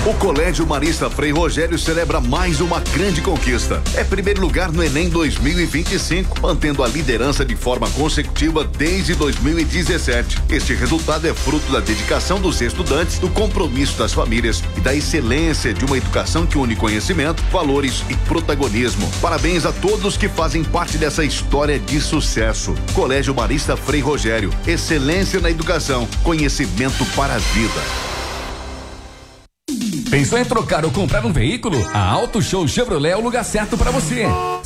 O Colégio Marista Frei Rogério celebra mais uma grande conquista. É primeiro lugar no Enem 2025, mantendo a liderança de forma consecutiva desde 2017. Este resultado é fruto da dedicação dos estudantes, do compromisso das famílias e da excelência de uma educação que une conhecimento, valores e protagonismo. Parabéns a todos que fazem parte dessa história de sucesso. Colégio Marista Frei Rogério, excelência na educação, conhecimento para a vida. Pensou em trocar ou comprar um veículo? A Auto Show Chevrolet é o lugar certo para você.